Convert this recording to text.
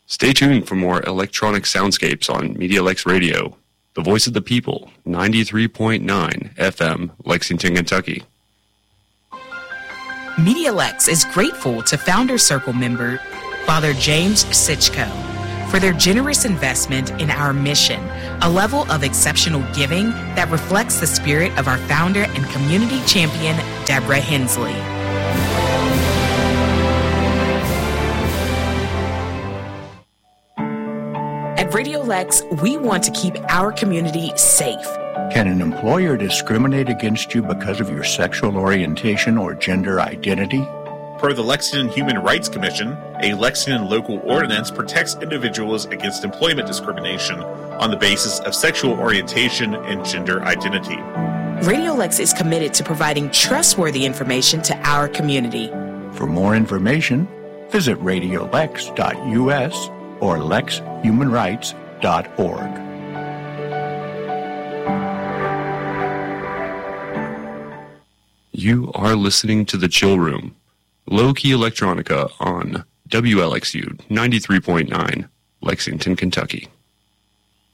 Stay tuned for more electronic soundscapes on MediaLex Radio, the voice of the people, 93.9 FM, Lexington, Kentucky. MediaLex is grateful to Founder Circle member Father James Sitchko for their generous investment in our mission, a level of exceptional giving that reflects the spirit of our founder and community champion, Deborah Hensley. At Radio Lex, we want to keep our community safe. Can an employer discriminate against you because of your sexual orientation or gender identity? Per the Lexington Human Rights Commission, a Lexington local ordinance protects individuals against employment discrimination on the basis of sexual orientation and gender identity. Radio Lex is committed to providing trustworthy information to our community. For more information, visit radiolex.us or lexhumanrights.org. You are listening to The Chill Room, low-key electronica on WLXU 93.9, Lexington, Kentucky.